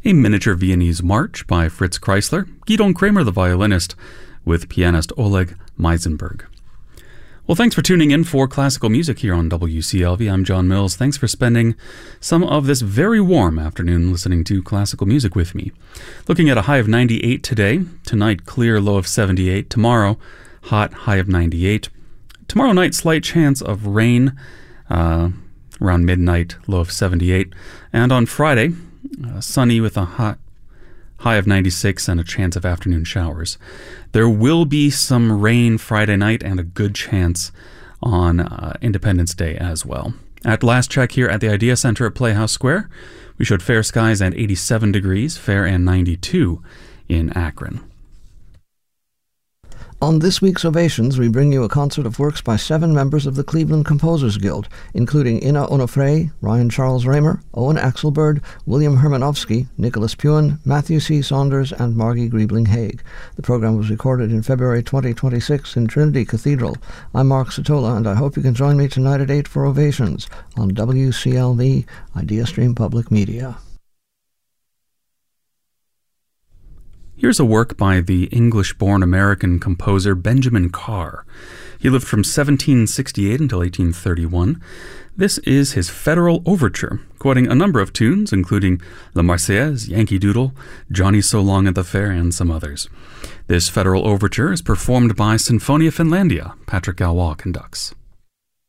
a miniature Viennese march by Fritz Kreisler, Gidon Kramer the violinist, with pianist Oleg Meisenberg. Well, thanks for tuning in for classical music here on WCLV. I'm John Mills. Thanks for spending some of this very warm afternoon listening to classical music with me. Looking at a high of 98 today. Tonight, clear, low of 78. Tomorrow, hot, high of 98. Tomorrow night, slight chance of rain around midnight, low of 78. And on Friday, sunny with a high of 96 and a chance of afternoon showers. There will be some rain Friday night and a good chance on Independence Day as well. At last check here at the Idea Center at Playhouse Square, we showed fair skies at 87 degrees, fair and 92 in Akron. On this week's Ovations, we bring you a concert of works by 7 members of the Cleveland Composers Guild, including Ina Onofre, Ryan Charles Raymer, Owen Axelberg, William Hermanovsky, Nicholas Puin, Matthew C. Saunders, and Margie Griebling-Haig. The program was recorded in February 2026 in Trinity Cathedral. I'm Mark Sotola, and I hope you can join me tonight at 8 for Ovations on WCLV, IdeaStream Public Media. Here's a work by the English-born American composer Benjamin Carr. He lived from 1768 until 1831. This is his Federal Overture, quoting a number of tunes, including La Marseillaise, Yankee Doodle, Johnny So Long at the Fair, and some others. This Federal Overture is performed by Sinfonia Finlandia. Patrick Galois conducts.